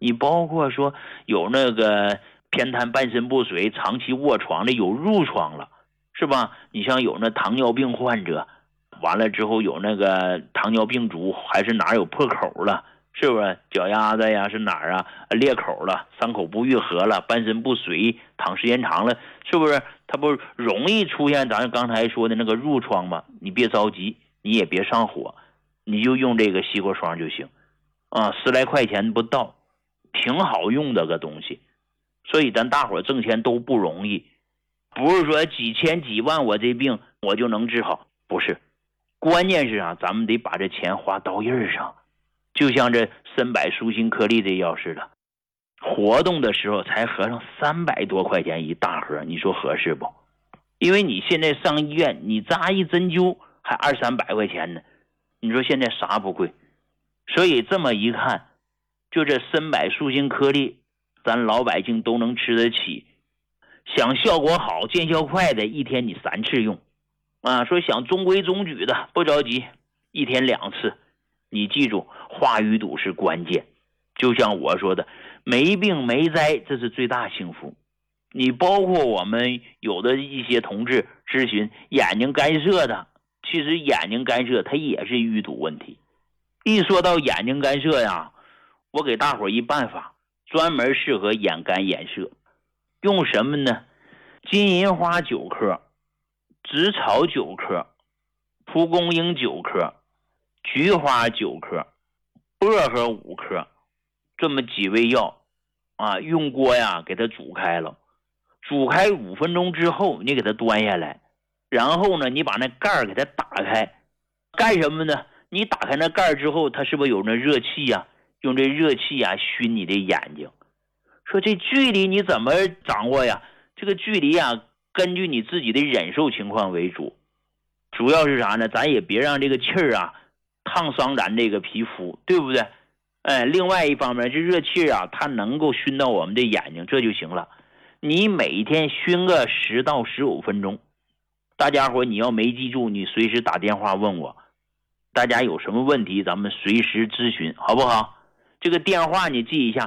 你包括说有那个偏瘫半身不遂长期卧床的，有褥疮了，是吧？你像有那糖尿病患者，完了之后有那个糖尿病足，还是哪儿有破口了，是不是脚丫子呀是哪儿啊裂口了，伤口不愈合了，半身不遂躺时间长了，是不是它不容易出现咱刚才说的那个褥疮吗？你别着急，你也别上火，你就用这个西瓜霜就行啊，10来块钱不到，挺好用的个东西。所以咱大伙挣钱都不容易，不是说几千几万我这病我就能治好，不是，关键是啊，咱们得把这钱花刀刃上。就像这参柏舒心颗粒这药似的，活动的时候才合上300多块钱一大盒，你说合适不？因为你现在上医院，你扎一针灸还200-300块钱呢，你说现在啥不贵？所以这么一看，就这参柏舒心颗粒，咱老百姓都能吃得起。想效果好、见效快的，一天你3次用啊。说想中规中矩的，不着急，一天2次。你记住，化瘀堵是关键。就像我说的，没病没灾，这是最大幸福。你包括我们有的一些同志咨询眼睛干涉的，其实眼睛干涉它也是淤堵问题。一说到眼睛干涉呀，我给大伙一办法，专门适合眼干眼涩。用什么呢？金银花9颗，紫草9颗，蒲公英9颗，菊花9颗，薄荷5颗，这么几味药啊，用锅呀给它煮开了，煮开5分钟之后，你给它端下来，然后呢，你把那盖儿给它打开，干什么呢？你打开那盖儿之后，它是不是有那热气呀？用这热气呀熏你的眼睛。说这距离你怎么掌握呀？这个距离啊，根据你自己的忍受情况为主。主要是啥呢？咱也别让这个气儿啊烫伤咱这个皮肤，对不对？另外一方面，这热气啊，它能够熏到我们的眼睛，这就行了。你每天熏个10到15分钟。大家伙你要没记住，你随时打电话问我。大家有什么问题，咱们随时咨询，好不好？这个电话你记一下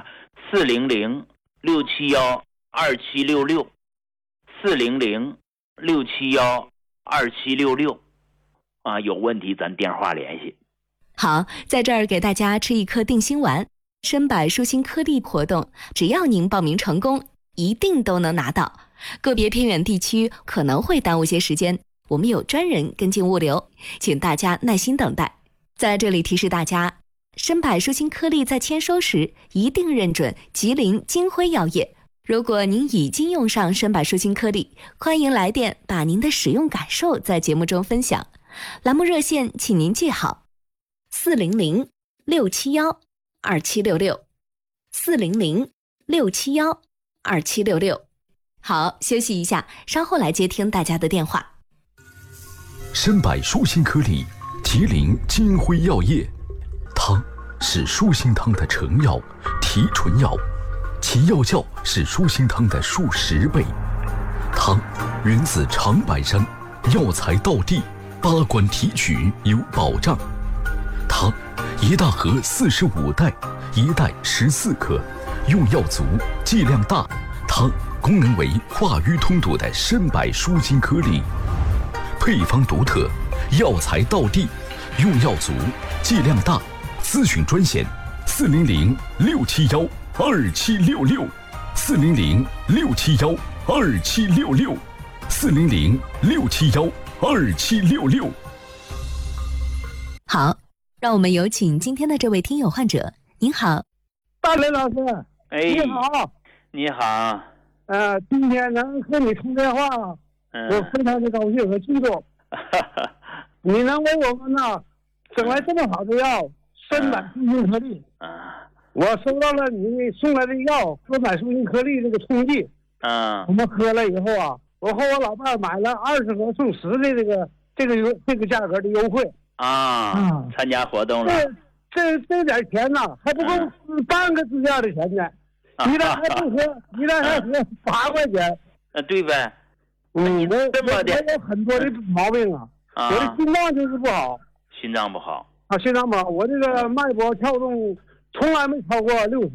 ，400-671-2766 400-671-2766啊，有问题咱电话联系。 好，在这儿给大家吃一颗定心丸，参柏舒心颗粒活动，只要您报名成功，一定都能拿到。个别偏远地区可能会耽误些时间，我们有专人跟进物流，请大家耐心等待。在这里提示大家，参柏舒心颗粒在签收时一定认准吉林金辉药业。如果您已经用上参柏舒心颗粒，欢迎来电把您的使用感受在节目中分享。栏目热线请您记好：400-671-2766 400-671-2766。好，休息一下，稍后来接听大家的电话。 参柏舒心颗粒，吉林金辉药业。汤是舒心汤的成药、提纯药，其药效是舒心汤的数10倍。汤源自长白山，药材到地，8关提取有保障。汤一大盒45袋，一袋14颗，用药足，剂量大。汤功能为化瘀通堵的参柏舒心颗粒，配方独特，药材到地，用药足，剂量大。咨询专线400-671-2766 400-671-2766 400-671-2766。 好，让我们有请今天的这位听友患者。您好， 大雷老师。你好。 你好。 今天能和你通电话，我非常的高兴和激动。你能为我们呢整来这么好的药，参柏舒心颗粒。我收到了你送来的药，参柏舒心颗粒这个冲剂。我们喝了以后啊，我和我老伴买了20盒送10的这个价格的优惠参加活动了。 这点钱呢，还不够半个支架的钱呢。一旦还不喝8块钱。 对呗。 我有很多的毛病啊。我的心脏就是不好。 心脏不好。 心脏不好，我这个脉搏跳动从来没超过60。